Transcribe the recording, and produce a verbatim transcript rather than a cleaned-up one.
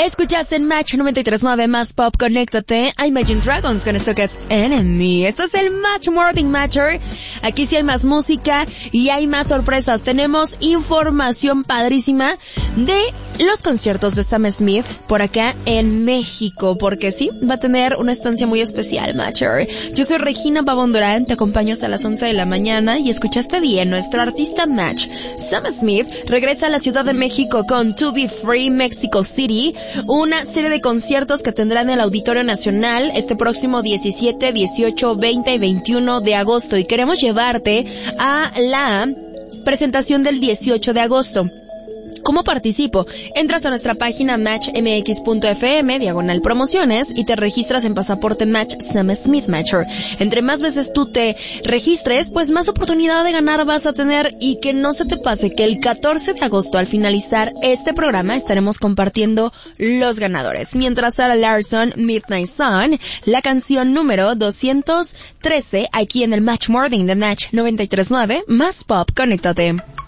Escuchaste en Match noventa y tres punto nueve Más Pop, conéctate a Imagine Dragons con esto que es Enemy. Esto es el Match Morning Matcher. Aquí sí hay más música y hay más sorpresas. Tenemos información padrísima de los conciertos de Sam Smith por acá en México, porque sí, va a tener una estancia muy especial, Matcher. Yo soy Regina Pavón Durán, te acompaño hasta las once de la mañana y escuchaste bien, nuestro artista Match, Sam Smith, regresa a la Ciudad de México con To Be Free Mexico City, una serie de conciertos que tendrán en el Auditorio Nacional este próximo diecisiete, dieciocho, veinte y veintiuno de agosto, y queremos llevarte a la presentación del dieciocho de agosto. ¿Cómo participo? Entras a nuestra página match m x punto f m, diagonal promociones, y te registras en Pasaporte Match Sam Smith Matcher. Entre más veces tú te registres, pues más oportunidad de ganar vas a tener, y que no se te pase que el catorce de agosto, al finalizar este programa, estaremos compartiendo los ganadores. Mientras Sarah Larson, Midnight Sun, la canción número doscientos trece, aquí en el Match Morning de Match noventa y tres punto nueve, Más Pop, conéctate.